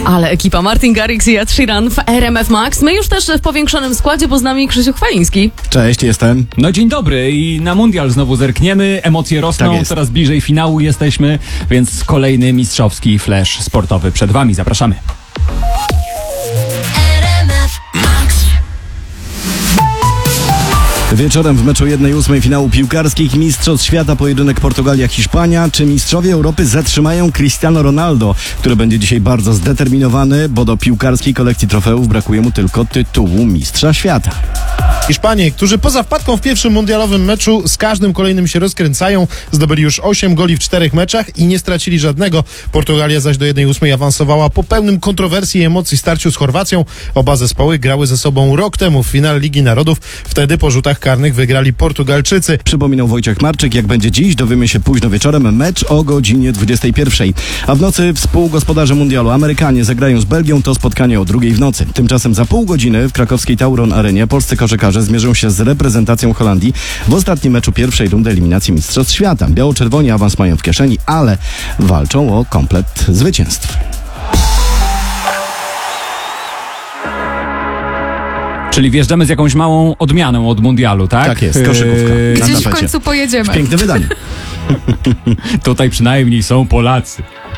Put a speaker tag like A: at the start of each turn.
A: Ale ekipa Martin Garrix i Ed Sheeran w RMF Max. My już też w powiększonym składzie, bo z nami Krzysiu Chwaliński.
B: Cześć, jestem.
C: No dzień dobry i na mundial znowu zerkniemy, emocje rosną,
B: Tak
C: coraz bliżej finału jesteśmy, więc kolejny mistrzowski flash sportowy przed wami, zapraszamy.
B: Wieczorem w meczu 1/8 finału piłkarskich Mistrzostw Świata pojedynek Portugalia-Hiszpania. Czy mistrzowie Europy zatrzymają Cristiano Ronaldo, który będzie dzisiaj bardzo zdeterminowany, bo do piłkarskiej kolekcji trofeów brakuje mu tylko tytułu Mistrza Świata.
D: Hiszpanie, którzy poza wpadką w pierwszym mundialowym meczu z każdym kolejnym się rozkręcają, zdobyli już 8 goli w 4 meczach i nie stracili żadnego. Portugalia zaś do 1/8 awansowała po pełnym kontrowersji i emocji starciu z Chorwacją. Oba zespoły grały ze sobą rok temu w finale Ligi Narodów. Wtedy po rzutach karnych wygrali Portugalczycy.
B: Przypominał Wojciech Marczyk, jak będzie dziś, dowiemy się późno wieczorem, mecz o godzinie 21. A w nocy współgospodarze mundialu Amerykanie zagrają z Belgią, to spotkanie o 2:00 w nocy. Tymczasem za pół godziny w krakowskiej Tauron Arenie polscy koszykarze zmierzą się z reprezentacją Holandii w ostatnim meczu pierwszej rundy eliminacji Mistrzostw Świata. Biało-czerwoni awans mają w kieszeni, ale walczą o komplet zwycięstw.
C: Czyli wjeżdżamy z jakąś małą odmianą od mundialu, tak?
B: Tak jest, koszykówka. Na
A: Gdzieś w
B: tapecie.
A: końcu pojedziemy.
B: Piękne wydanie.
C: Tutaj przynajmniej są Polacy.